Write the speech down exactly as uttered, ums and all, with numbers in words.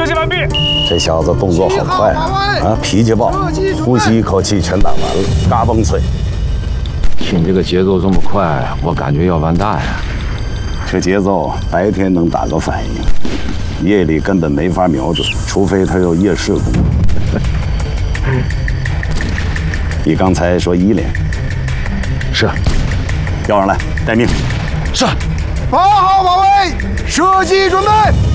射击完毕。 这小子动作好快啊！啊，脾气暴，呼吸一口气全打完了，嘎嘣脆。 听这个节奏这么快，我感觉要完蛋呀！ 这节奏白天能打个反应，夜里根本没法瞄准，除非他有夜视功。你刚才说一连， 是， 调上来待命。 是。 八号保卫，射击准备。